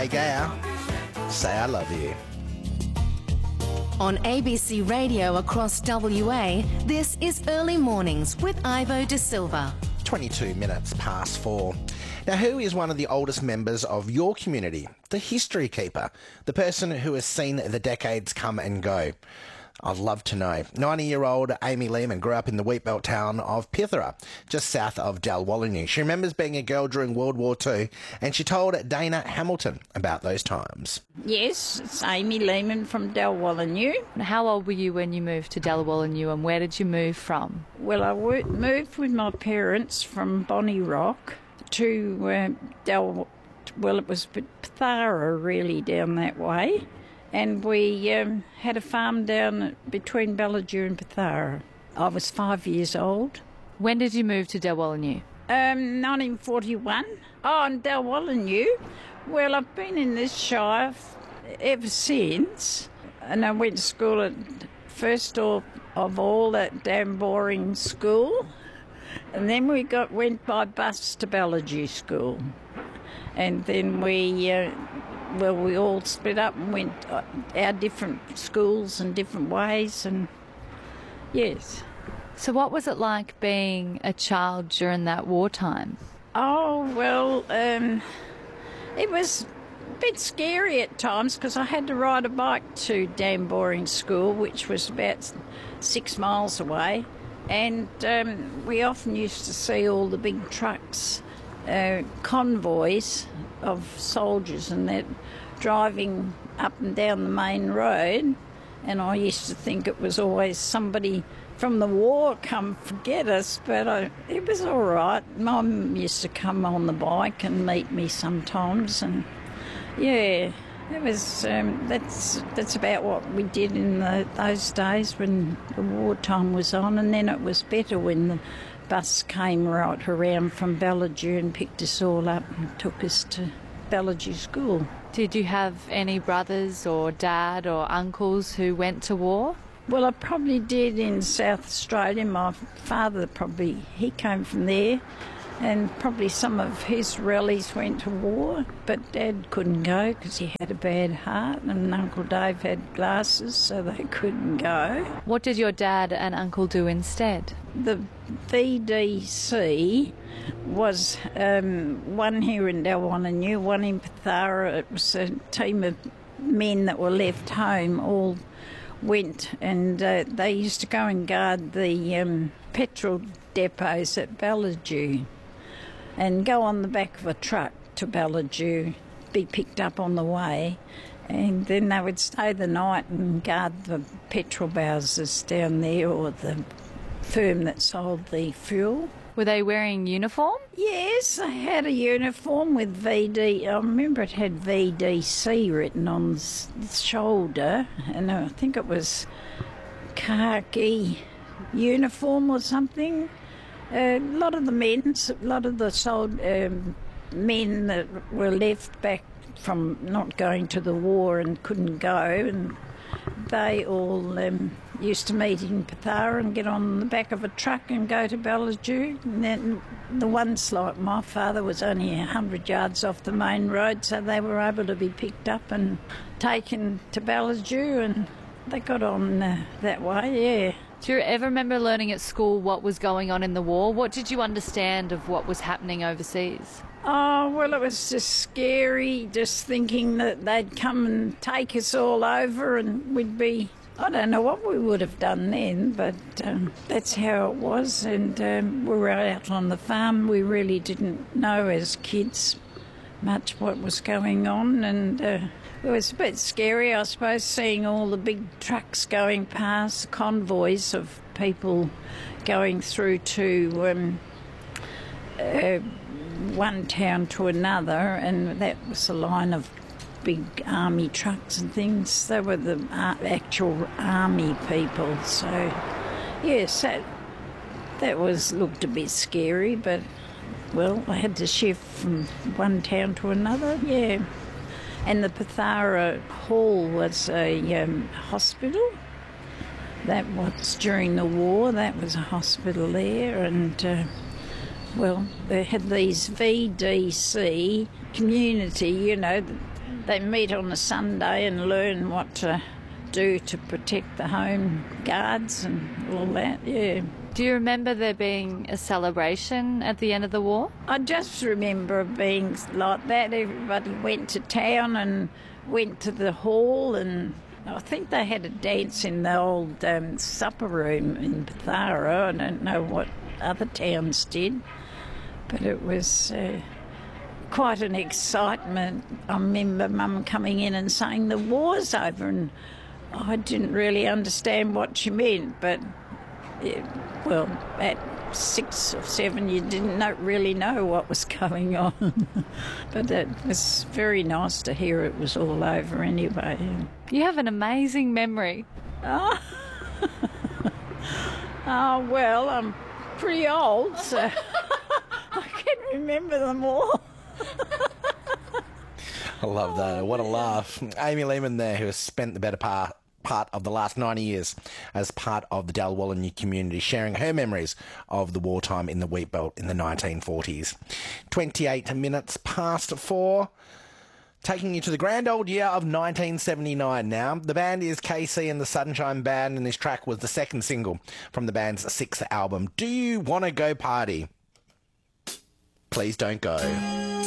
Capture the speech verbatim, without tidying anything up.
Gaia, Say I Love You. On A B C Radio across W A, this is Early Mornings with Ivo De Silva. twenty-two minutes past four. Now, who is one of the oldest members of your community? The history keeper, the person who has seen the decades come and go. I'd love to know. ninety-year-old Amy Lehman grew up in the wheatbelt town of Pithera, just south of Dalwallinu. She remembers being a girl during World War Two, and she told Dana Hamilton about those times. Yes, it's Amy Lehman from Dalwallinu. How old were you when you moved to Dalwallinu, and where did you move from? Well, I w- moved with my parents from Bonnie Rock to uh, Dal... Well, it was Pithara, really, down that way. And we um, had a farm down between Bellagio and Pithara. I was five years old. When did you move to Dalwallinu? Um, nineteen forty-one. Oh, and Dalwallinu. Well, I've been in this shire ever since. And I went to school at, first of, of all, at Damboring School. And then we got went by bus to Bellagio School. And then we... Uh, Well, we all split up and went our different schools and different ways, and yes. So what was it like being a child during that wartime? Oh, well, um, it was a bit scary at times because I had to ride a bike to Damboring School, which was about six miles away, and um, we often used to see all the big trucks, uh, convoys of soldiers and that driving up and down the main road, and I used to think it was always somebody from the war come forget us, but I, it was all right. Mum used to come on the bike and meet me sometimes, and yeah, it was um, that's that's about what we did in the, those days when the wartime was on, and then it was better when the bus came right around from Bellagio and picked us all up and took us to Bellagio School. Did you have any brothers or dad or uncles who went to war? Well, I probably did in South Australia. My father probably, he came from there, and probably some of his relatives went to war, but Dad couldn't go because he had a bad heart, and Uncle Dave had glasses, so they couldn't go. What did your dad and uncle do instead? The V D C was um, one here in Dalwallinu, one in Pithara. It was a team of men that were left home, all went, and uh, they used to go and guard the um, petrol depots at Bellagio and go on the back of a truck to Bellagio, be picked up on the way, and then they would stay the night and guard the petrol houses down there, or the firm that sold the fuel. Were they wearing uniform? Yes, they had a uniform with V D. I remember it had V D C written on the shoulder, and I think it was khaki uniform or something. Uh, a lot of the men, a lot of the sold, um, men that were left back from not going to the war and couldn't go, and they all um, used to meet in Pithara and get on the back of a truck and go to Bellagio. And then the ones like my father was only a hundred yards off the main road, so they were able to be picked up and taken to Bellagio, and they got on uh, that way, yeah. Do you ever remember learning at school what was going on in the war? What did you understand of what was happening overseas? Oh, well, it was just scary, just thinking that they'd come and take us all over and we'd be... I don't know what we would have done then, but um, that's how it was. And um, we were out on the farm. We really didn't know as kids much what was going on, and uh, it was a bit scary, I suppose, seeing all the big trucks going past, convoys of people going through to um, uh, one town to another, and that was a line of big army trucks and things. They were the uh, actual army people. So, yes, that, that was looked a bit scary, but, well, I had to shift from one town to another, yeah. And the Pithara Hall was a um, hospital. That was during the war. That was a hospital there, and... Uh, Well, they had these V D C community, you know, they meet on a Sunday and learn what to do to protect the home guards and all that, yeah. Do you remember there being a celebration at the end of the war? I just remember it being like that. Everybody went to town and went to the hall, and I think they had a dance in the old um, supper room in Pethara. I don't know what other towns did, but it was uh, quite an excitement. I remember Mum coming in and saying the war's over, and I didn't really understand what she meant, but yeah, well, at six or seven you didn't know, really know what was going on. But it was very nice to hear it was all over anyway. You have an amazing memory. Oh, oh well, I'm pretty old, so I can remember them all. I love that. What a laugh. Amy Lehman there, who has spent the better part part of the last ninety years as part of the Dalwallinu community, sharing her memories of the wartime in the wheat belt in the nineteen forties. twenty-eight minutes past four. Taking you to the grand old year of nineteen seventy-nine now. The band is K C and the Sunshine Band, and this track was the second single from the band's sixth album, Do You Wanna Go Party? Please Don't Go.